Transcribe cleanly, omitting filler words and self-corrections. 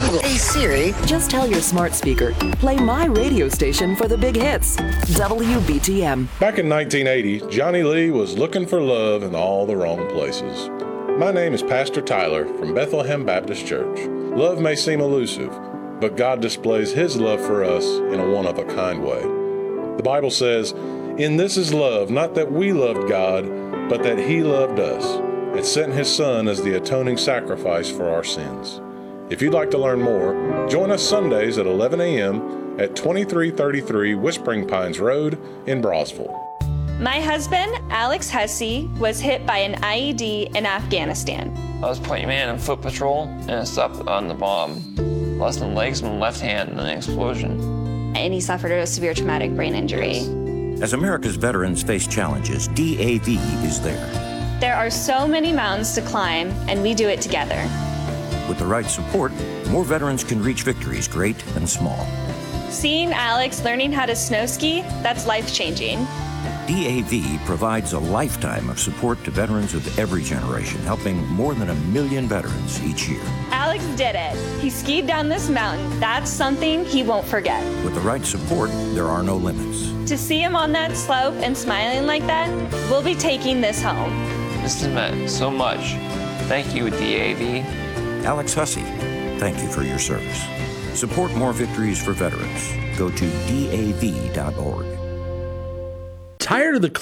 Hey Siri, Just tell your smart speaker, play my radio station for the big hits. WBTM. Back in 1980, Johnny Lee was looking for love in all the wrong places. My name is Pastor Tyler from Bethlehem Baptist Church. Love may seem elusive, but God displays His love for us in a one-of-a-kind way. The Bible says, "In this is love, not that we loved God, but that He loved us, and sent His Son as the atoning sacrifice for our sins." If you'd like to learn more, join us Sundays at 11 a.m. at 2333 Whispering Pines Road in Brosville. My husband, Alex Hussey, was hit by an IED in Afghanistan. I was playing man in foot patrol and I stopped on the bomb. Lost my legs and my left hand in an explosion. And he suffered a severe traumatic brain injury. As America's veterans face challenges, DAV is there. There are so many mountains to climb, and we do it together. With the right support, more veterans can reach victories great and small. Seeing Alex learning how to snow ski, that's life-changing. DAV provides a lifetime of support to veterans of every generation, helping more than 1 million veterans each year. Alex did it. He skied down this mountain. That's something he won't forget. With the right support, there are no limits. To see him on that slope and smiling like that, we'll be taking this home. This has meant so much. Thank you, DAV. Alex Hussey, thank you for your service. Support more victories for veterans. Go to DAV.org. Tired of the